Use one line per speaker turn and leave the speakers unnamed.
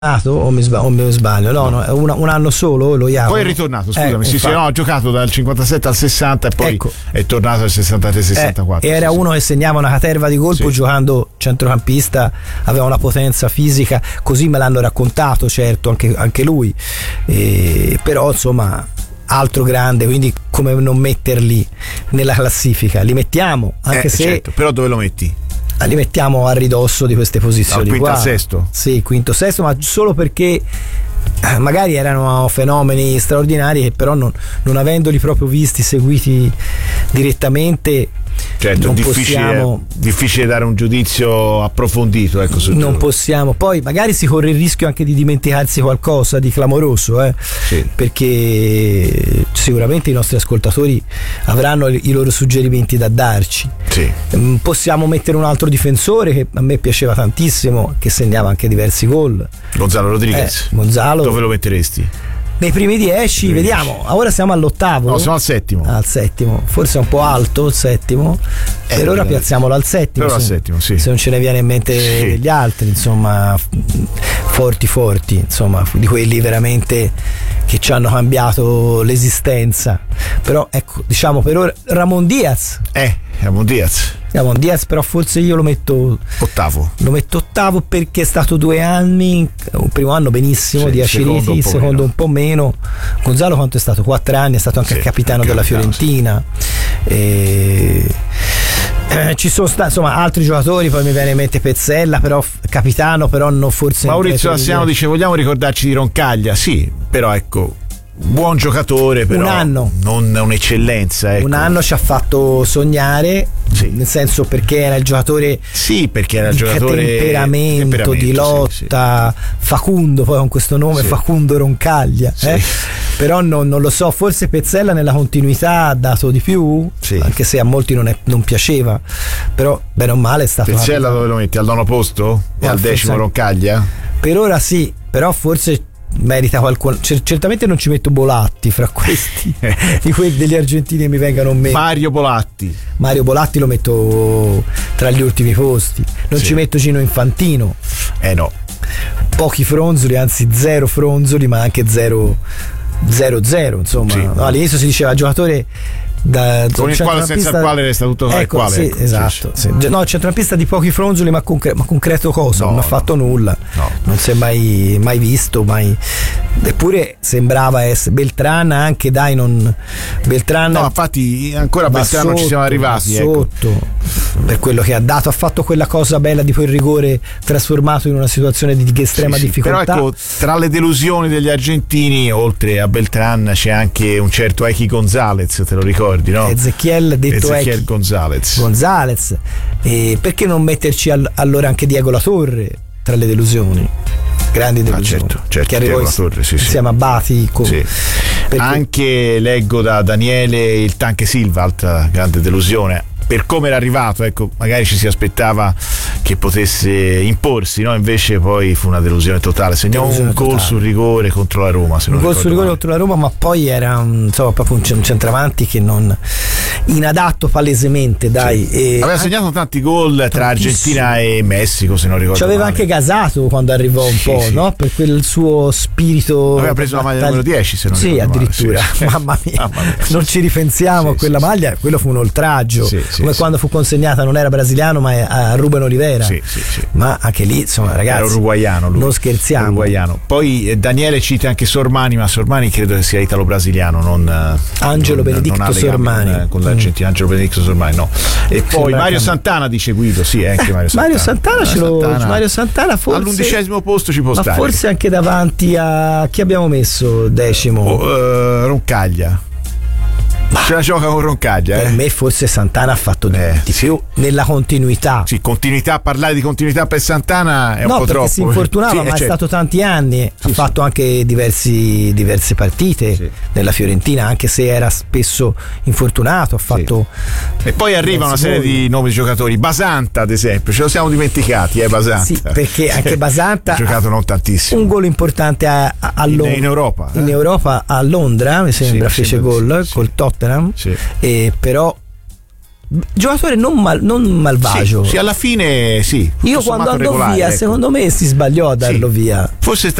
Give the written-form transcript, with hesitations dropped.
o mi sbaglio? No, un anno solo lo Jacopo.
Poi è ritornato, scusami, ha giocato dal 57 al 60 e poi è tornato al 63-64.
Era uno che segnava una caterva di colpo giocando centrocampista, aveva una potenza fisica, così me l'hanno raccontato, certo, anche lui. Però insomma, altro grande, quindi come non metterli nella classifica? Li mettiamo, anche se
certo, però dove lo metti?
Li mettiamo a ridosso di queste posizioni.
Quinto al sesto?
Sì, quinto sesto, ma solo perché magari erano fenomeni straordinari che però non avendoli proprio visti, seguiti direttamente,
certo, difficile dare un giudizio approfondito, ecco,
non possiamo. Poi magari si corre il rischio anche di dimenticarsi qualcosa di clamoroso, perché sicuramente i nostri ascoltatori avranno i loro suggerimenti da darci. Possiamo mettere un altro difensore che a me piaceva tantissimo, che segnava anche diversi gol,
Gonzalo Rodriguez.
Dove
lo metteresti?
Nei primi 10, vediamo. Ora siamo all'ottavo.
No, siamo al settimo.
Forse è un po' alto il settimo. Per ora piazziamolo al settimo.
Però al settimo, sì.
Se non ce ne viene in mente degli altri, insomma, forti, insomma, di quelli veramente che ci hanno cambiato l'esistenza. Però ecco, diciamo per ora Ramon Diaz.
Ramon Diaz, però forse io lo metto ottavo perché è stato 2 anni, il primo anno benissimo, 10 reti, il secondo un po' meno. Gonzalo quanto è stato? 4 anni, è stato anche capitano della Fiorentina. Ci sono insomma altri giocatori, poi mi viene in mente Pezzella, però capitano, però non forse. Maurizio Lassiano dice: vogliamo ricordarci di Roncaglia? Sì, però ecco, buon giocatore, però
un anno,
non un'eccellenza, ecco.
Un anno ci ha fatto sognare, nel senso, perché era il giocatore temperamento di lotta, facundo, poi con questo nome Facundo Roncaglia, però non lo so, forse Pezzella nella continuità ha dato di più, anche se a molti non piaceva, però bene o male è stato.
Pezzella dove lo metti? Al 9° posto? O al 10° Roncaglia?
Per ora sì, però forse merita qualcuno. Certamente non ci metto Bolatti fra questi di quelli degli argentini che mi vengano in mente.
Mario Bolatti
lo metto tra gli ultimi posti. Non ci metto Gino Infantino,
no,
pochi fronzoli, anzi 0 fronzoli, ma anche 0 insomma, no, all'inizio si diceva giocatore
con il quale, senza il quale resta tutto quale.
Esatto. No, centrocampista di pochi fronzoli, ma concreto cosa? Non ha fatto nulla, non si è mai visto, eppure sembrava essere Beltran, anche Beltran.
No, infatti ancora Beltran non ci siamo arrivati
per quello che ha dato, ha fatto quella cosa bella di quel rigore trasformato in una situazione di estrema difficoltà.
Però ecco, tra le delusioni degli argentini, oltre a Beltran, c'è anche un certo Eiki Gonzalez, te lo ricordi? No?
Ezequiel Gonzalez. E perché non metterci allora anche Diego Latorre tra le delusioni? Grandi delusioni,
certo,
che arrivò insieme a Bati.
Anche leggo da Daniele il Tanque Silva, altra grande delusione. Per come era arrivato, ecco, magari ci si aspettava che potesse imporsi, no? Invece poi fu una delusione totale. Segnò un gol sul rigore contro la Roma.
Un gol sul rigore contro la Roma, ma poi era proprio un centravanti che non inadatto palesemente,
aveva segnato tanti gol tra Argentina e Messico, se non ricordo
ci aveva
male.
Anche gasato quando arrivò un po', no? Per quel suo spirito.
Aveva preso la maglia numero 10, se non ricordo
addirittura
male.
Mamma mia, non ci ripensiamo a quella maglia, quello fu un oltraggio. Come quando fu consegnata, non era brasiliano ma a Ruben Olivera, ma anche lì insomma, ragazzi,
era uruguaiano lui.
Non scherziamo,
uruguaiano. Poi Daniele cita anche Sormani, ma Sormani credo che sia italo-brasiliano, non
Angelo Benedicto Sormani
con l'Argentina. Angelo Benedicto Sormani, no. E poi Mario Santana, dice Guido, anche Mario Santana.
Mario Santana forse
all'11° posto ci può stare,
forse anche davanti a chi abbiamo messo 10°?
Roncaglia. Ce la gioca con Roncaglia.
Per me forse Santana ha fatto di più nella continuità.
Parlare di continuità per Santana è un po' troppo.
Si infortunava, ma è stato tanti anni. Ha fatto anche diverse partite nella Fiorentina, anche se era spesso infortunato. Ha fatto.
E poi arriva una serie di nuovi giocatori. Basanta, ad esempio, ce lo siamo dimenticati, Basanta.
Sì, perché anche Basanta
ha giocato non tantissimo.
Un gol importante
in Europa.
In Europa, a Londra, mi sembra, fece gol col Tottenham. Però giocatore non malvagio.
Sì, alla fine sì.
Io quando andò via, secondo me si sbagliò a darlo via.
Forse